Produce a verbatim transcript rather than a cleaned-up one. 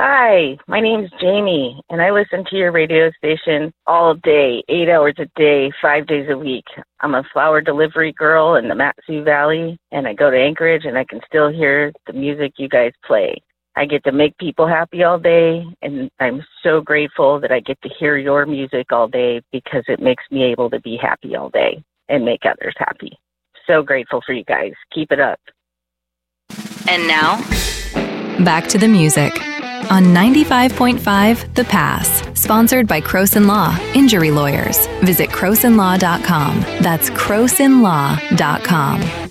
Hi, my name's Jamie, and I listen to your radio station all day, eight hours a day, five days a week. I'm a flower delivery girl in the Mat-Su Valley, and I go to Anchorage, and I can still hear the music you guys play. I get to make people happy all day, and I'm so grateful that I get to hear your music all day because it makes me able to be happy all day and make others happy. So grateful for you guys. Keep it up. And now, back to the music on ninety-five point five The Pass, sponsored by Croson Law, Injury Lawyers. Visit croson law dot com. That's croson law dot com.